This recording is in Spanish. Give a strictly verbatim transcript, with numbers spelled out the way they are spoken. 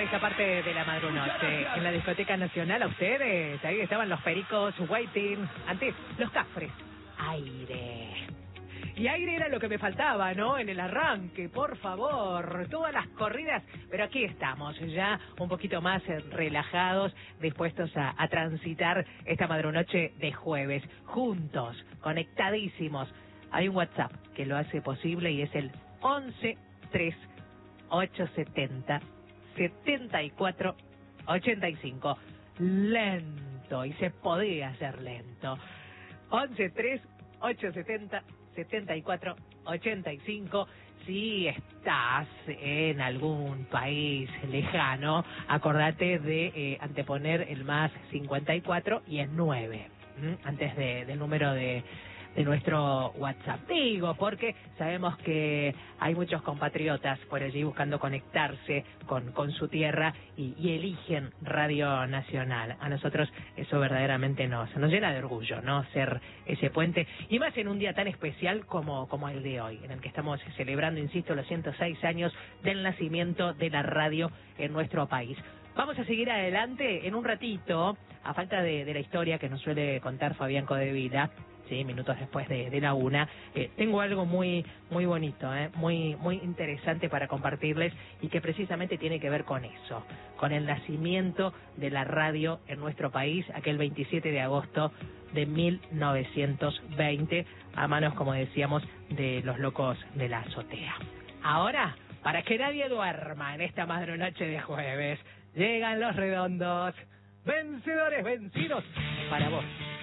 esta parte de la madrunoche en la Discoteca Nacional. A ustedes, ahí estaban los Pericos, Waiting, antes los Cafres. Aire. Y aire era lo que me faltaba, ¿no? En el arranque, por favor, todas las corridas. Pero aquí estamos, ya un poquito más relajados, dispuestos a, a transitar esta madrunoche de jueves, juntos, conectadísimos. Hay un WhatsApp que lo hace posible y es el once tres ocho setenta setenta y cuatro ochenta y cinco. Lento, y se podía hacer lento. once tres ocho setenta setenta y cuatro ochenta y cinco. Si estás en algún país lejano, acordate de eh, anteponer el más cincuenta y cuatro y el nueve, ¿m? Antes de, del número de, de nuestro WhatsApp. Digo, porque sabemos que hay muchos compatriotas por allí buscando conectarse con, con su tierra y, y eligen Radio Nacional. A nosotros eso verdaderamente nos, nos llena de orgullo, ¿no? Ser ese puente, y más en un día tan especial como, como el de hoy, en el que estamos celebrando, insisto, los ciento seis años del nacimiento de la radio en nuestro país. Vamos a seguir adelante en un ratito, a falta de, de la historia que nos suele contar Fabián Codevila, sí, minutos después de, de la una. Eh, tengo algo muy muy bonito, eh, muy muy interesante para compartirles, y que precisamente tiene que ver con eso, con el nacimiento de la radio en nuestro país, aquel veintisiete de agosto de mil novecientos veinte, a manos, como decíamos, de los Locos de la Azotea. Ahora, para que nadie duerma en esta madrunoche de jueves, llegan los Redondos, vencedores vencidos para vos.